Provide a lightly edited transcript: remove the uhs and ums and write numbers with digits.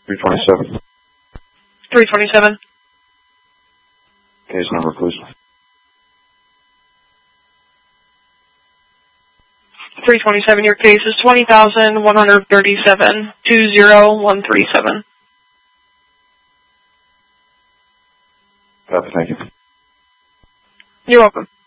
327. 327. Case number, please. 327, your case is 20,137, 20137. Copy, thank you. You're welcome.